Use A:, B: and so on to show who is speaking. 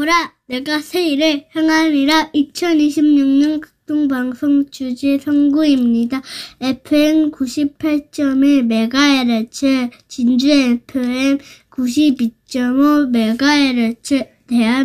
A: 보라, 내가 새 일을 행하리라. 2026년 극동방송 주제 선구입니다. FM 98.1MHz, 진주 FM 92.5MHz,